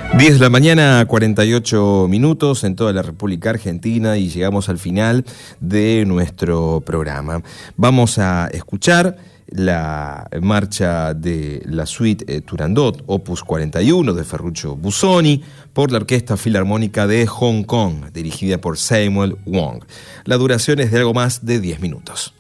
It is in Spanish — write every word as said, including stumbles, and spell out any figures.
diez de la mañana, cuarenta y ocho minutos en toda la República Argentina y llegamos al final de nuestro programa. Vamos a escuchar la marcha de la suite eh, Turandot, opus cuarenta y uno de Ferruccio Busoni, por la Orquesta Filarmónica de Hong Kong, dirigida por Samuel Wong. La duración es de algo más de diez minutos.